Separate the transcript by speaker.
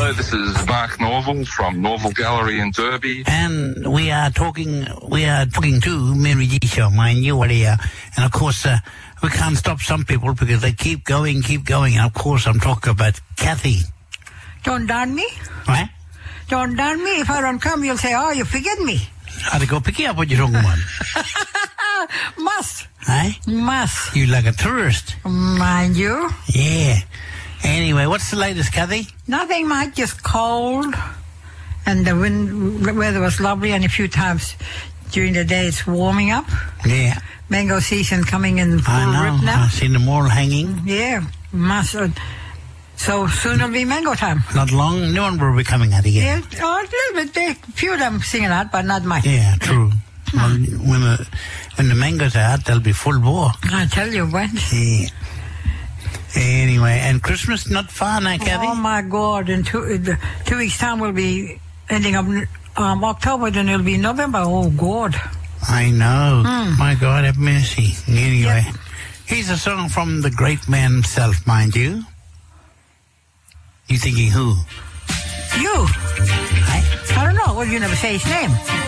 Speaker 1: Hello, this is Mark Norval from Norval Gallery in Derby.
Speaker 2: And we are talking to Mary G Show, mind you, and of course, we can't stop some people because they keep going, and of course I'm talking about Kathy.
Speaker 3: Don't darn me.
Speaker 2: Right?
Speaker 3: Don't darn me. If I don't come, you'll say, oh, you forget me.
Speaker 2: How to go pick you up what you're talking about?
Speaker 3: Must.
Speaker 2: Hey?
Speaker 3: Must.
Speaker 2: You like a tourist.
Speaker 3: Mind you.
Speaker 2: Yeah. Anyway, what's the latest, Kathy?
Speaker 3: Nothing much, just cold. And the weather was lovely, and a few times during the day it's warming up.
Speaker 2: Yeah.
Speaker 3: Mango season coming in full rip now.
Speaker 2: I've seen them all hanging.
Speaker 3: Yeah. Must. So soon it'll be mango time.
Speaker 2: Not long, no one will be coming out again.
Speaker 3: Yeah, a little bit. A few of them singing out, but not much.
Speaker 2: Yeah, true. Well, when the mangoes are out, they'll be full bore.
Speaker 3: I tell you what.
Speaker 2: Yeah. Anyway, and Christmas not far now, Kathy?
Speaker 3: Oh, my God. In 2 weeks' time, we'll be ending up October, then it'll be November. Oh, God.
Speaker 2: I know. My God, have mercy. Anyway, here's a song from the great man himself, mind you. You thinking who?
Speaker 3: You?
Speaker 2: I
Speaker 3: don't know. Well, you never say his name.